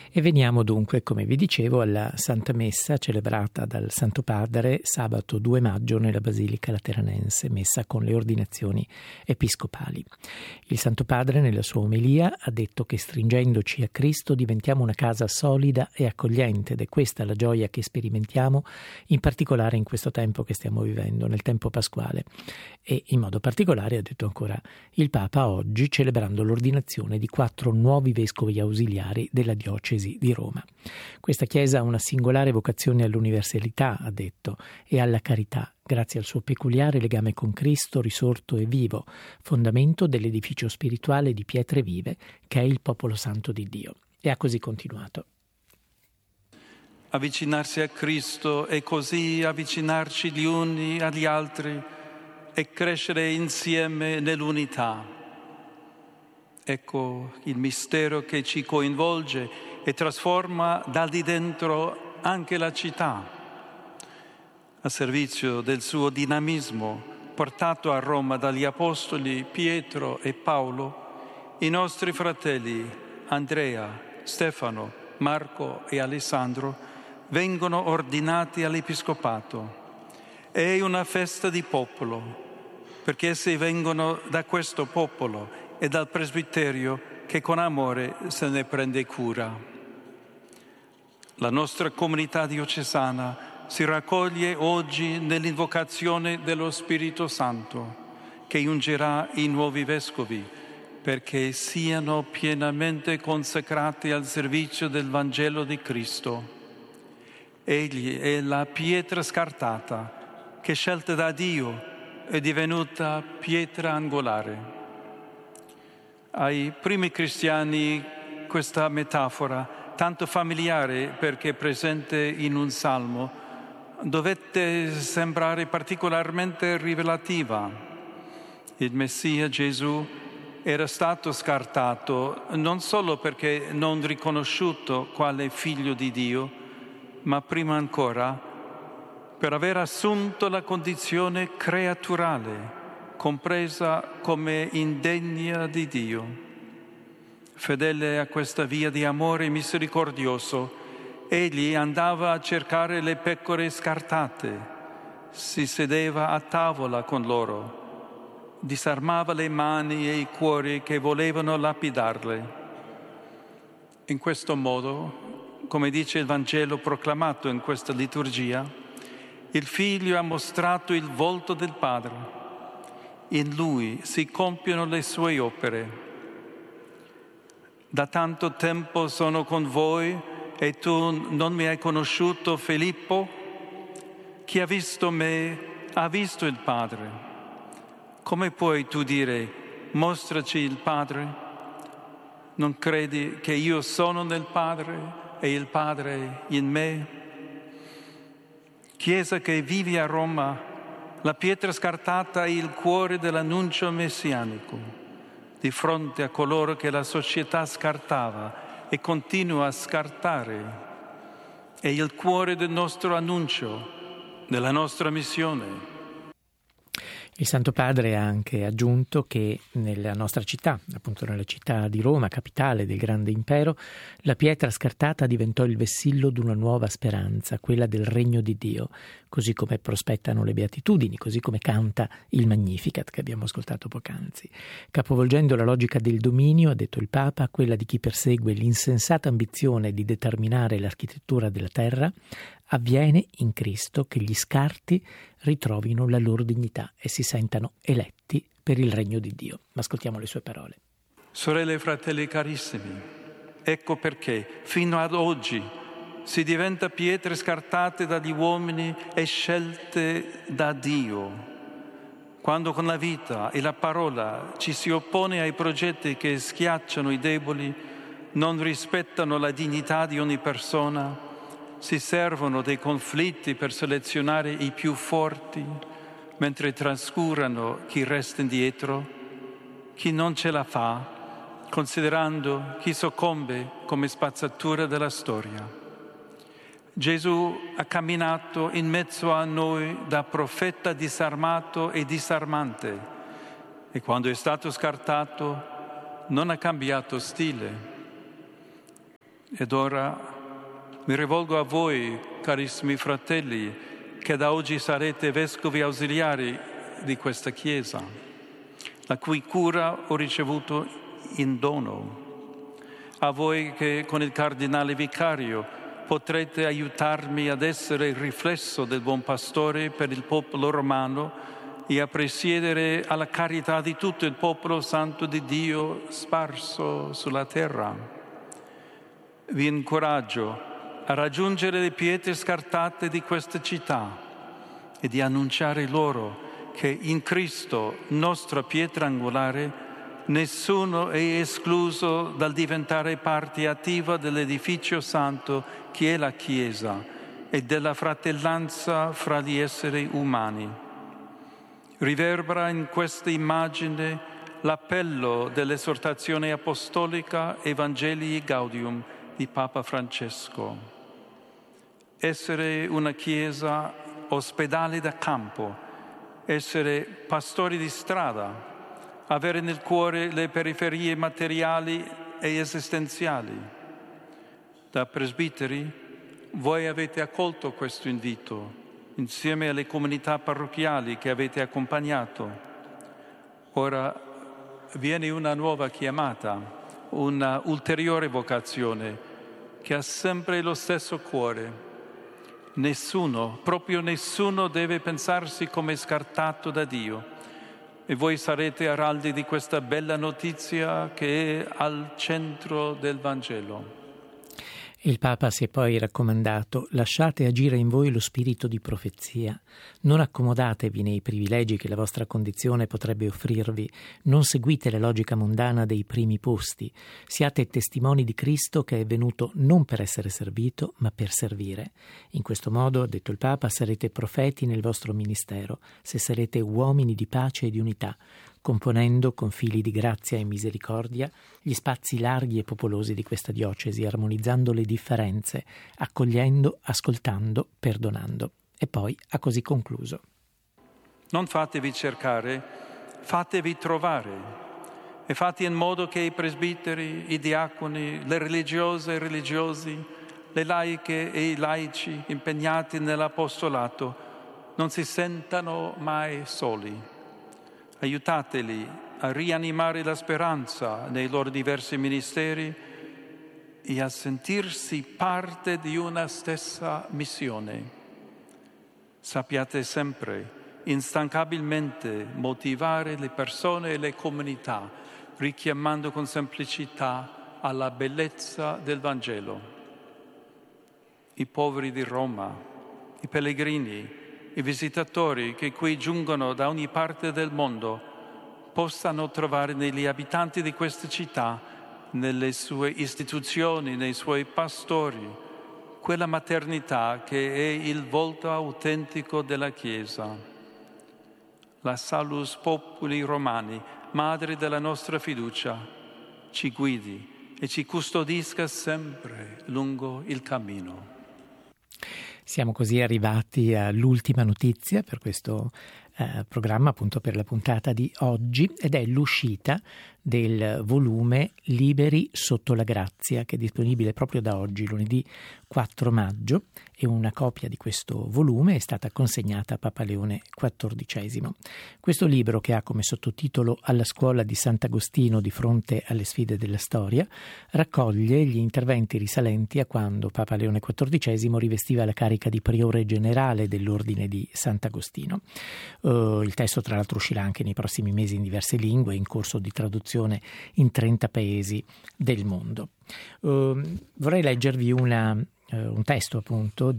E veniamo dunque, come vi dicevo, alla Santa Messa celebrata dal Santo Padre sabato 2 maggio nella Basilica Lateranense, messa con le ordinazioni episcopali. Il Santo Padre nella sua omelia ha detto che stringendoci a Cristo diventiamo una casa solida e accogliente, ed è questa la gioia che sperimentiamo in particolare in questo tempo che stiamo vivendo, nel tempo pasquale. E in modo particolare, ha detto ancora il Papa oggi, celebrando l'ordinazione di 4 nuovi vescovi ausiliari della diocesi di Roma. Questa Chiesa ha una singolare vocazione all'universalità, ha detto, e alla carità, grazie al suo peculiare legame con Cristo risorto e vivo, fondamento dell'edificio spirituale di pietre vive che è il popolo santo di Dio. E ha così continuato. Avvicinarsi a Cristo e così avvicinarci gli uni agli altri e crescere insieme nell'unità. Ecco il mistero che ci coinvolge e trasforma da di dentro anche la città, a servizio del suo dinamismo portato a Roma dagli apostoli Pietro e Paolo. I nostri fratelli Andrea, Stefano, Marco e Alessandro vengono ordinati all'episcopato. È una festa di popolo, perché essi vengono da questo popolo e dal presbiterio che con amore se ne prende cura. La nostra comunità diocesana si raccoglie oggi nell'invocazione dello Spirito Santo, che ungerà i nuovi vescovi perché siano pienamente consacrati al servizio del Vangelo di Cristo. Egli è la pietra scartata che, scelta da Dio, è divenuta pietra angolare. Ai primi cristiani questa metafora, tanto familiare perché presente in un salmo, dovette sembrare particolarmente rivelativa. Il Messia Gesù era stato scartato non solo perché non riconosciuto quale figlio di Dio, ma prima ancora per aver assunto la condizione creaturale, compresa come indegna di Dio. Fedele a questa via di amore misericordioso, egli andava a cercare le pecore scartate, si sedeva a tavola con loro, disarmava le mani e i cuori che volevano lapidarle. In questo modo, come dice il Vangelo proclamato in questa liturgia, il Figlio ha mostrato il volto del Padre. In Lui si compiono le sue opere. Da tanto tempo sono con voi e tu non mi hai conosciuto, Filippo? Chi ha visto me ha visto il Padre. Come puoi tu dire, mostraci il Padre? Non credi che io sono nel Padre e il Padre in me? Chiesa che vivi a Roma, la pietra scartata è il cuore dell'annuncio messianico, di fronte a coloro che la società scartava e continua a scartare. È il cuore del nostro annuncio, della nostra missione. Il Santo Padre ha anche aggiunto che nella nostra città, appunto nella città di Roma, capitale del grande impero, la pietra scartata diventò il vessillo di una nuova speranza, quella del regno di Dio, così come prospettano le beatitudini, così come canta il Magnificat che abbiamo ascoltato poc'anzi. Capovolgendo la logica del dominio, ha detto il Papa, quella di chi persegue l'insensata ambizione di determinare l'architettura della terra, avviene in Cristo che gli scarti ritrovino la loro dignità e si sentano eletti per il regno di Dio. Ma ascoltiamo le sue parole. Sorelle e fratelli carissimi, ecco perché fino ad oggi si diventa pietre scartate dagli uomini e scelte da Dio. Quando con la vita e la parola ci si oppone ai progetti che schiacciano i deboli, non rispettano la dignità di ogni persona, si servono dei conflitti per selezionare i più forti, mentre trascurano chi resta indietro, chi non ce la fa, considerando chi soccombe come spazzatura della storia. Gesù ha camminato in mezzo a noi da profeta disarmato e disarmante, e quando è stato scartato non ha cambiato stile. Ed ora mi rivolgo a voi, carissimi fratelli, che da oggi sarete vescovi ausiliari di questa Chiesa, la cui cura ho ricevuto in dono. A voi che con il cardinale vicario potrete aiutarmi ad essere il riflesso del buon pastore per il popolo romano e a presiedere alla carità di tutto il popolo santo di Dio sparso sulla terra. Vi incoraggio a raggiungere le pietre scartate di questa città e di annunciare loro che in Cristo, nostra pietra angolare, nessuno è escluso dal diventare parte attiva dell'edificio santo che è la Chiesa e della fratellanza fra gli esseri umani. Riverbera in questa immagine l'appello dell'esortazione apostolica Evangelii Gaudium di Papa Francesco. Essere una Chiesa ospedale da campo, essere pastori di strada, avere nel cuore le periferie materiali e esistenziali. Da presbiteri, voi avete accolto questo invito insieme alle comunità parrocchiali che avete accompagnato. Ora viene una nuova chiamata, una ulteriore vocazione che ha sempre lo stesso cuore. Nessuno, proprio nessuno deve pensarsi come scartato da Dio. E voi sarete araldi di questa bella notizia che è al centro del Vangelo. Il Papa si è poi raccomandato: lasciate agire in voi lo spirito di profezia, non accomodatevi nei privilegi che la vostra condizione potrebbe offrirvi, non seguite la logica mondana dei primi posti, siate testimoni di Cristo che è venuto non per essere servito ma per servire. In questo modo, ha detto il Papa, sarete profeti nel vostro ministero, se sarete uomini di pace e di unità, componendo con fili di grazia e misericordia gli spazi larghi e popolosi di questa diocesi, armonizzando le differenze, accogliendo, ascoltando, perdonando. E poi ha così concluso. Non fatevi cercare, fatevi trovare e fate in modo che i presbiteri, i diaconi, le religiose e i religiosi, le laiche e i laici impegnati nell'apostolato non si sentano mai soli. Aiutateli a rianimare la speranza nei loro diversi ministeri e a sentirsi parte di una stessa missione. Sappiate sempre, instancabilmente, motivare le persone e le comunità, richiamando con semplicità alla bellezza del Vangelo. I poveri di Roma, i pellegrini, i visitatori che qui giungono da ogni parte del mondo possano trovare negli abitanti di questa città, nelle sue istituzioni, nei suoi pastori, quella maternità che è il volto autentico della Chiesa. La Salus Populi Romani, madre della nostra fiducia, ci guidi e ci custodisca sempre lungo il cammino. Siamo così arrivati all'ultima notizia per questo programma, appunto per la puntata di oggi, ed è l'uscita del volume Liberi sotto la grazia, che è disponibile proprio da oggi, lunedì 4 maggio, e una copia di questo volume è stata consegnata a Papa Leone XIV. Questo libro, che ha come sottotitolo Alla scuola di Sant'Agostino di fronte alle sfide della storia, raccoglie gli interventi risalenti a quando Papa Leone XIV rivestiva la carica di priore generale dell'ordine di Sant'Agostino. Il testo tra l'altro uscirà anche nei prossimi mesi in diverse lingue, in corso di traduzione in 30 paesi del mondo. Vorrei leggervi un testo appunto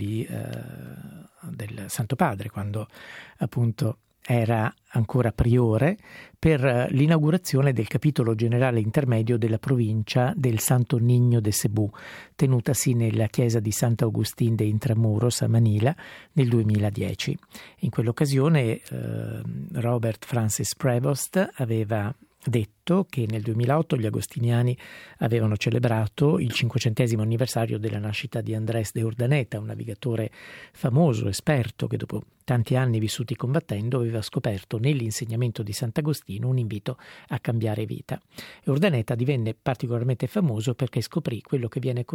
del Santo Padre, quando appunto era ancora priore, per l'inaugurazione del capitolo generale intermedio della provincia del Santo Niño de Cebú, tenutasi nella chiesa di Sant'Agustín de Intramuros a Manila nel 2010. In quell'occasione Robert Francis Prevost aveva detto che nel 2008 gli agostiniani avevano celebrato il 500° anniversario della nascita di Andrés de Urdaneta, un navigatore famoso, esperto, che dopo tanti anni vissuti combattendo aveva scoperto nell'insegnamento di Sant'Agostino un invito a cambiare vita. E Urdaneta divenne particolarmente famoso perché scoprì quello che viene